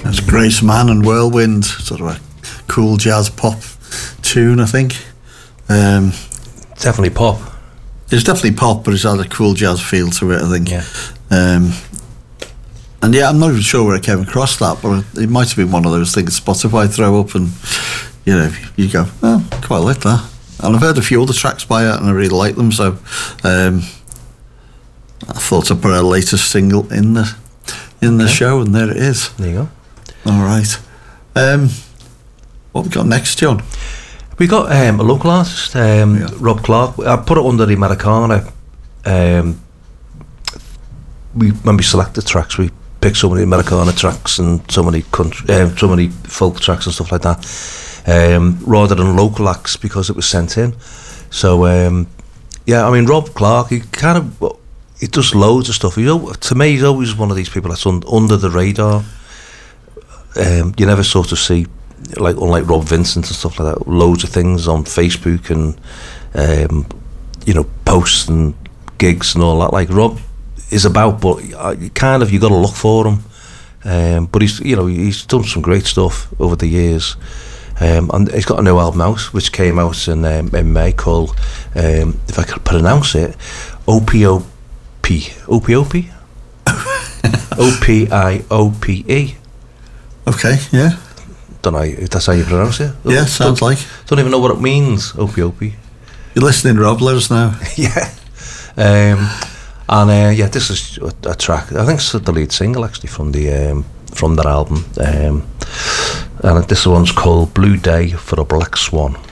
It's Grace Mann and Whirlwind, sort of a cool jazz pop tune, I think. Definitely pop. It's definitely pop, but it's had a cool jazz feel to it, I think. Yeah. And yeah, I'm not even sure where I came across that, but it might have been one of those things Spotify throw up, and you go, oh, quite like that. And I've heard a few other tracks by it, and I really like them. So I thought I'd put her latest single in the show, and there it is. There you go. All right. What we got next, John? We got a local artist, Rob Clark. I put it under the Americana. When we select the tracks, we pick so many Americana tracks and so many folk tracks and stuff like that, rather than local acts, because it was sent in. So Rob Clark, he does loads of stuff. To me, he's always one of these people that's under the radar. You never sort of see, unlike Rob Vincent and stuff like that, loads of things on Facebook and posts and gigs and all that. Like Rob is about, but you got to look for him. But he's done some great stuff over the years, and he's got a new album out which came out in May called, if I could pronounce it, OPIOPE. OPIOPE. Okay, yeah. Don't know if that's how you pronounce it. Yeah, sounds like. Don't even know what it means, OPIOPE. You're listening, Rob, let us know. Yeah. This is a track, I think it's the lead single actually from that album. And this one's called Blue Day for a Black Swan.